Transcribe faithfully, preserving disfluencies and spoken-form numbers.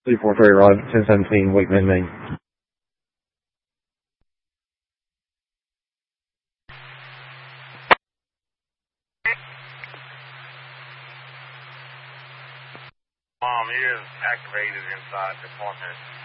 three four three arrive at ten seventeen, Wakeman, Maine. Mom, he is activated inside the apartment.